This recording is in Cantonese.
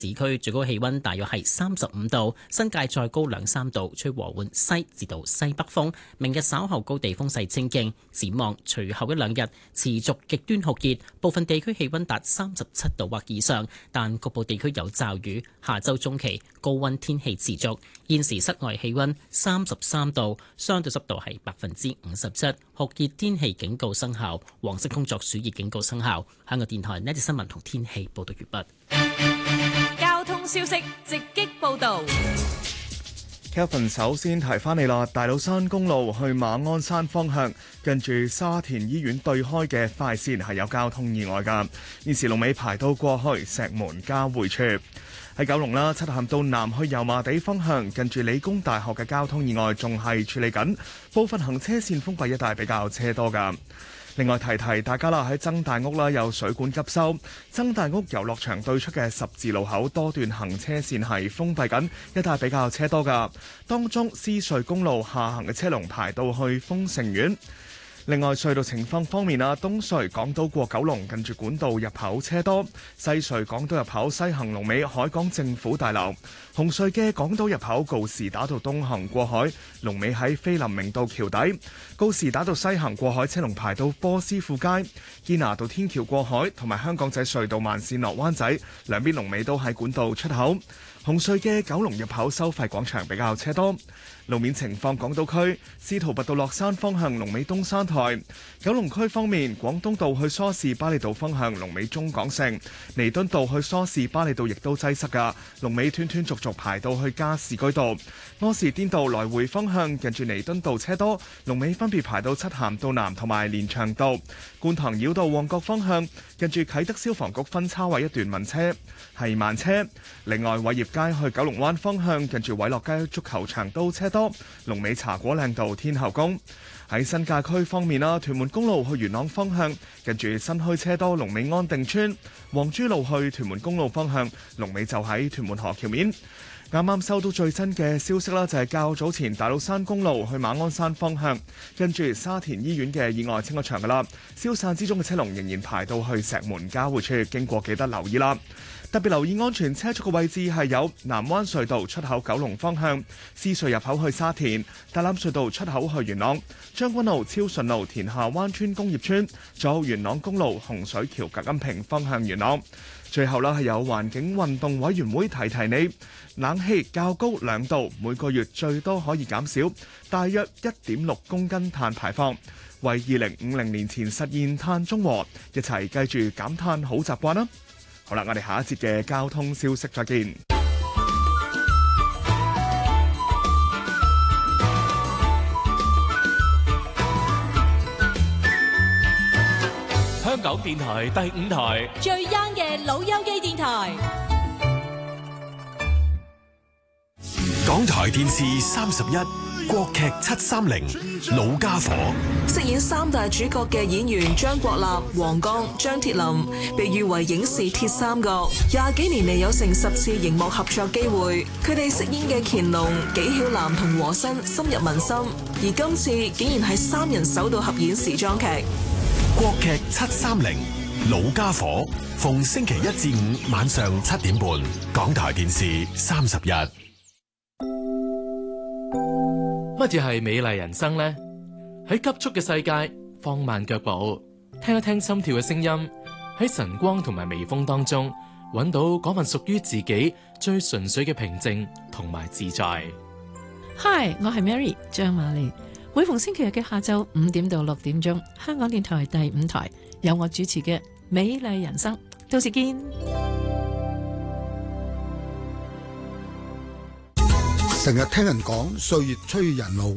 市區最高氣溫大約係35度，新界再高2-3度，吹和緩西至到西北風。明日稍後高地風勢清勁，展望隨後1-2日持續極端酷熱，部分地區氣溫達37度或以上，但局部地區有驟雨。下周中期高溫天氣持續。現時室外氣溫33度，相對濕度係57%，酷熱天氣警告生效，黃色工作暑熱警告生效。香港電台呢節新聞同天氣報道完畢。 交通消息直擊報道。 Kevin 首先提翻你啦，大老山公路去馬鞍山方向，近住沙田醫院對開嘅快線係有交通意外㗎，現時龍尾排到過去石門交匯處。喺九龍啦，漆咸道南去油麻地方向，近住理工大學嘅交通意外仲係處理緊，部分行車線封閉一帶比較車多㗎。另外提提大家啦，喺曾大屋啦有水管急修，曾大屋遊樂場對出嘅十字路口多段行車線係封閉緊，一帶比較車多㗎。當中獅隧公路下行嘅車龍排到去豐盛苑。另外隧道情況方面啊，東隧港島過九龍近住管道入口車多，西隧港島入口西行龍尾海港政府大樓，紅隧嘅港島入口告士打道東行過海龍尾喺菲林明道橋底，告士打道西行過海車龍排到波斯富街，堅拿道天橋過海同埋香港仔隧道慢線落灣仔兩邊龍尾都喺管道出口。紅隧嘅九龍入口收費廣場比較車多。路面情況，港島區司徒拔道落山方向龍尾東山台。九龍區方面，廣東道去梳士巴利道方向龍尾中港城，彌敦道去梳士巴利道亦都擠塞㗎，龍尾斷斷續續排到去加士居道。柯士甸道來回方向近住彌敦道車多，龍尾分別排到漆咸道南同埋連翔道。觀塘繞道旺角方向近住啟德消防局分叉位一段慢車。另外偉業街去九龍灣方向近住偉樂街足球場都車多，龍尾茶果嶺道天后宮。喺新界區方面啦，屯門公路去元朗方向近住新墟車多，龍尾安定村。黃珠路去屯門公路方向龍尾就喺屯門河橋面。啱啱收到最新嘅消息啦，就係較早前大老山公路去馬鞍山方向跟住沙田醫院嘅意外清咗場噶啦，消散之中嘅車龍仍然排到去石門交匯處，經過記得留意啦。特別留意安全車速嘅位置係有南灣隧道出口九龍方向、獅隧入口去沙田、大欖隧道出口去元朗、將軍澳超順路田下灣村工業村，仲有元朗公路洪水橋隔音屏方向元朗。最後啦，係有環境運動委員會提提你，冷氣較高2度，每個月最多可以減少大約1.6公斤碳排放，為2050年前實現碳中和，一齊繼續減碳好習慣啦！好啦，我哋下一節嘅交通消息再見。 香港電台第5台最 young 嘅老友記電台。 港台電視31國劇730老家伙， 飾演3大主角嘅演員張國立、黃剛、張鐵林，被譽為影視鐵三角，20幾年嚟有成10次熒幕合作機會。佢哋飾演嘅乾隆、紀曉嵐同和珅深入民心，而今次竟然係3人首度合演時裝劇。 國劇730老家伙，逢星期1至5晚上7點半，港台電視31。 乜嘢係美麗人生呢？喺急速嘅世界，放慢腳步，聽一聽心跳嘅聲音，喺晨光同埋微風當中，揾到嗰份屬於自己最純粹嘅平靜同埋自在。 Hi， 我係 Mary 張瑪麗。每逢星期日嘅下晝5點到6點鐘，香港電台第5台有我主持嘅《美麗人生》，到時見。 成日聽人講歲月催人老。